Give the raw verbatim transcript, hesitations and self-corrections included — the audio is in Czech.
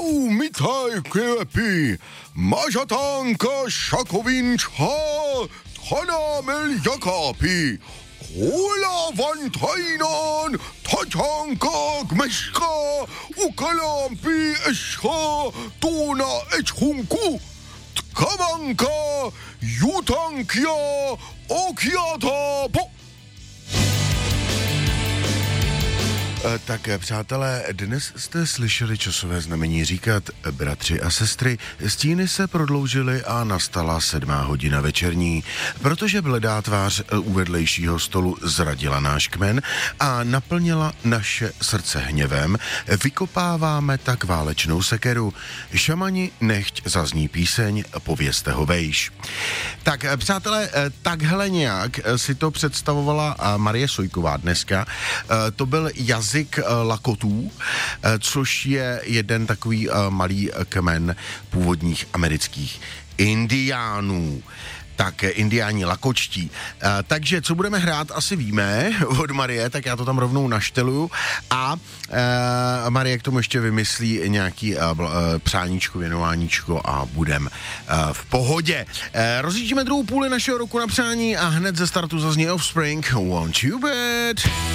Au mitaj klepy, mažatánka šakovinča, thanamel jakápy, Hola vantajnán, tatyánka gmeška, ukalampi esha, tóna ečhunku, tkavanka, jutankia, okiata po... Tak přátelé, dnes jste slyšeli časové znamení říkat bratři a sestry, stíny se prodloužily a nastala sedmá hodina večerní, protože bledá tvář u vedlejšího stolu zradila náš kmen a naplnila naše srdce hněvem, vykopáváme tak válečnou sekeru. Šamani, nechť zazní píseň, povězte ho vejš. Tak přátelé, takhle nějak si to představovala Marie Sojková dneska. To byl jazyk Lakotů, což je jeden takový malý kmen původních amerických indiánů. Tak indiáni lakočtí. Takže co budeme hrát, asi víme od Marie, tak já to tam rovnou našteluju a e, Marie k tomu ještě vymyslí nějaký e, přáníčko, věnováníčko a budem e, v pohodě. E, rozjíždíme druhou půli našeho roku na přání a hned ze startu zazní Offspring, Won't You Bet.